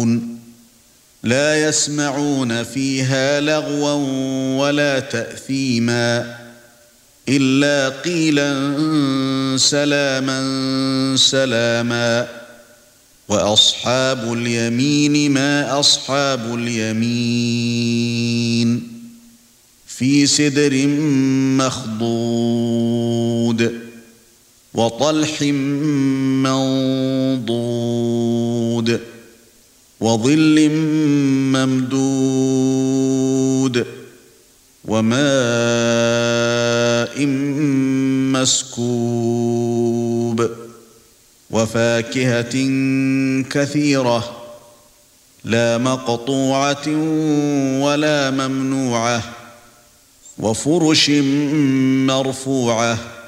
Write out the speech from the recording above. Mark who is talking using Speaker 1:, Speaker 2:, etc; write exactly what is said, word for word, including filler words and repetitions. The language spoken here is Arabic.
Speaker 1: لا يسمعون فيها لغوا ولا تأثيما إلا قيلا سلاما سلاما. وأصحاب اليمين ما أصحاب اليمين في سدر مخضود وطلح منضود وظل ممدود وماء مسكوب وفاكهة كثيرة لا مقطوعة ولا ممنوعة وفرش مرفوعة